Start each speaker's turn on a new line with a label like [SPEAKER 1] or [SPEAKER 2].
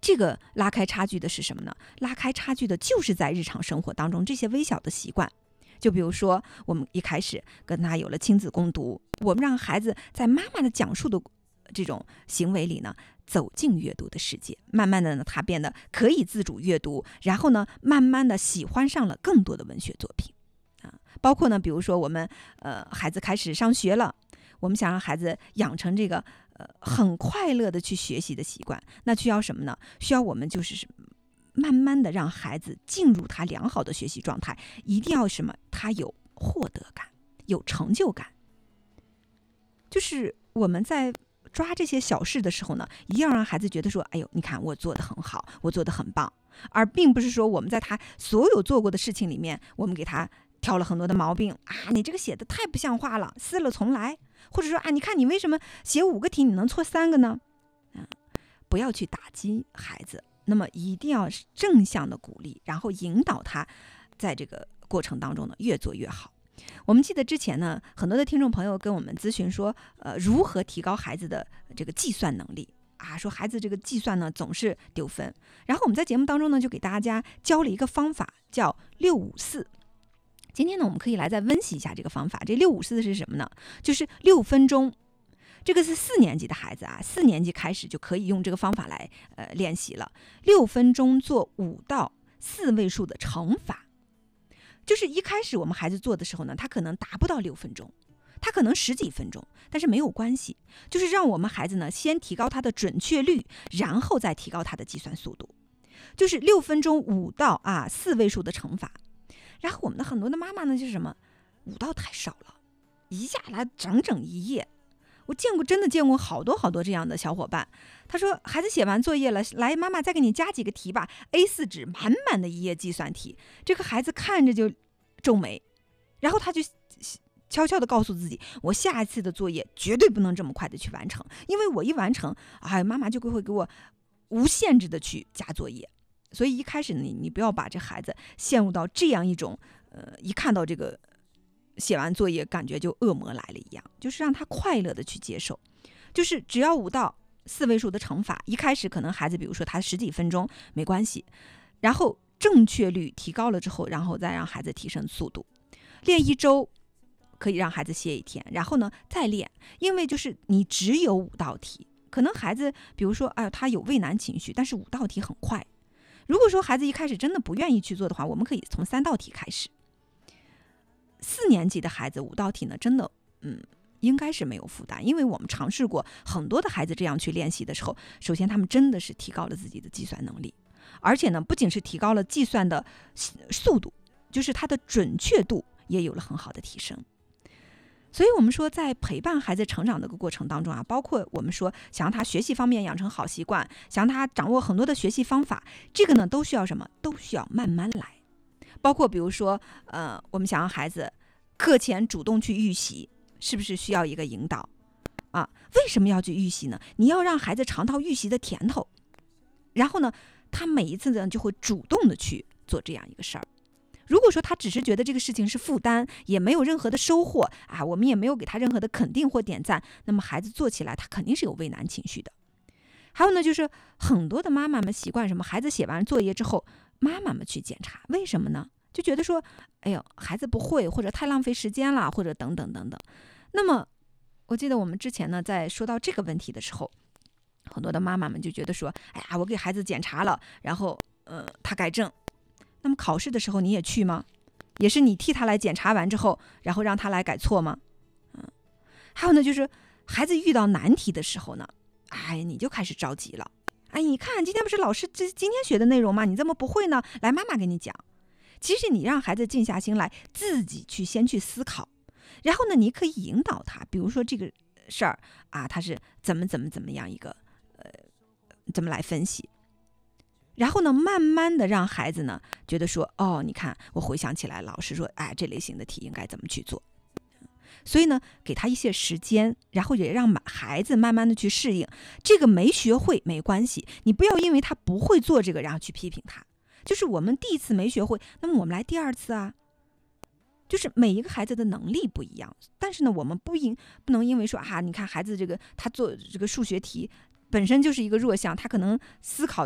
[SPEAKER 1] 这个拉开差距的是什么呢？拉开差距的就是在日常生活当中这些微小的习惯。就比如说我们一开始跟他有了亲子共读，我们让孩子在妈妈的讲述的这种行为里呢，走进阅读的世界，慢慢的呢，他变得可以自主阅读，然后呢，慢慢的喜欢上了更多的文学作品包括呢，比如说我们孩子开始上学了，我们想让孩子养成这个很快乐的去学习的习惯，那需要什么呢？需要我们就是慢慢的让孩子进入他良好的学习状态，一定要什么？他有获得感，有成就感。就是我们在抓这些小事的时候呢，一定要让孩子觉得说，哎呦，你看我做得很好，我做得很棒，而并不是说我们在他所有做过的事情里面，我们给他挑了很多的毛病啊，你这个写的太不像话了，撕了重来，或者说啊，你看你为什么写5个题你能错3个呢？不要去打击孩子，那么一定要正向的鼓励，然后引导他在这个过程当中呢越做越好。我们记得之前呢，很多的听众朋友跟我们咨询说，如何提高孩子的这个计算能力啊？说孩子这个计算呢总是丢分，然后我们在节目当中呢就给大家教了一个方法，叫654。今天呢，我们可以来再温习一下这个方法。这654是什么呢？就是6分钟。这个是4年级的孩子啊，4年级开始就可以用这个方法来练习了。6分钟做5到4位数的乘法。就是一开始我们孩子做的时候呢，他可能达不到6分钟，他可能10几分钟，但是没有关系，就是让我们孩子呢先提高他的准确率，然后再提高他的计算速度。就是6分钟5到4位数的乘法。然后我们的很多的妈妈呢就是什么，5道太少了，一下来整整1页。我真的见过好多好多这样的小伙伴，他说孩子写完作业了，来妈妈再给你加几个题吧， A4 纸满满的1页计算题，这个孩子看着就皱眉，然后他就悄悄地告诉自己，我下一次的作业绝对不能这么快的去完成，因为我一完成，妈妈就会给我无限制的去加作业。所以一开始你不要把这孩子陷入到这样一种一看到这个写完作业感觉就恶魔来了一样，就是让他快乐的去接受，就是只要5到4位数的乘法，一开始可能孩子比如说他10几分钟没关系，然后正确率提高了之后，然后再让孩子提升速度，练1周可以让孩子歇1天，然后呢再练，因为就是你只有5道题，可能孩子比如说他有畏难情绪，但是5道题很快，如果说孩子一开始真的不愿意去做的话，我们可以从3道题开始。4年级的孩子5道题呢，真的应该是没有负担，因为我们尝试过很多的孩子这样去练习的时候，首先他们真的是提高了自己的计算能力，而且呢不仅是提高了计算的速度，就是它的准确度也有了很好的提升。所以我们说在陪伴孩子成长的过程当中包括我们说想让他学习方面养成好习惯，想让他掌握很多的学习方法，这个呢都需要什么？都需要慢慢来。包括比如说我们想让孩子课前主动去预习，是不是需要一个引导为什么要去预习呢？你要让孩子尝到预习的甜头，然后呢他每一次呢就会主动的去做这样一个事儿。如果说他只是觉得这个事情是负担，也没有任何的收获我们也没有给他任何的肯定或点赞，那么孩子做起来他肯定是有畏难情绪的。还有呢，就是很多的妈妈们习惯什么，孩子写完作业之后妈妈们去检查，为什么呢？就觉得说哎呦孩子不会，或者太浪费时间了，或者等等等等。那么我记得我们之前呢在说到这个问题的时候，很多的妈妈们就觉得说我给孩子检查了，然后他改正，那么考试的时候你也去吗？也是你替他来检查完之后，然后让他来改错吗？还有呢，就是孩子遇到难题的时候呢，你就开始着急了。你看今天不是老师今天学的内容吗？你怎么不会呢？来，妈妈给你讲。其实你让孩子静下心来，自己去先去思考，然后呢，你可以引导他，比如说这个事儿他是怎么样一个怎么来分析。然后呢，慢慢的让孩子呢觉得说你看我回想起来老师说这类型的题应该怎么去做。所以呢给他一些时间，然后也让孩子慢慢的去适应。这个没学会没关系，你不要因为他不会做这个然后去批评他，就是我们第1次没学会，那么我们来第2次就是每一个孩子的能力不一样，但是呢我们不能因为说你看孩子这个他做这个数学题本身就是一个弱项，他可能思考